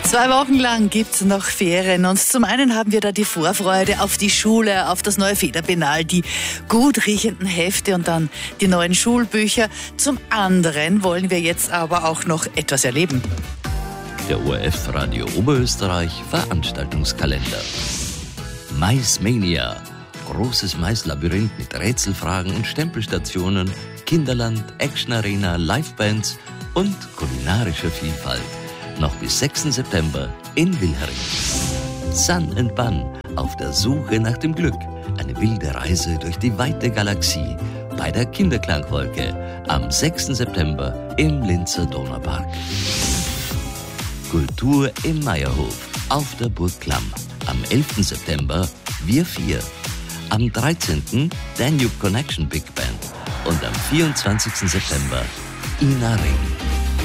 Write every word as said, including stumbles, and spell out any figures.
Zwei Wochen lang gibt's noch Ferien und zum einen haben wir da die Vorfreude auf die Schule, auf das neue Federpenal, die gut riechenden Hefte und dann die neuen Schulbücher. Zum anderen wollen wir jetzt aber auch noch etwas erleben. Der O R F Radio Oberösterreich Veranstaltungskalender. Maismania. Großes Maislabyrinth mit Rätselfragen und Stempelstationen, Kinderland, Action-Arena, Livebands und kulinarischer Vielfalt. Noch bis sechsten September in Wilhering. Sun and Bun auf der Suche nach dem Glück. Eine wilde Reise durch die weite Galaxie bei der Kinderklangwolke am sechsten September im Linzer Donaupark. Kultur im Meierhof auf der Burg Klamm. Am elften September Wir vier. Am dreizehnten Danube Connection Big Band und am vierundzwanzigsten September Ina Ring.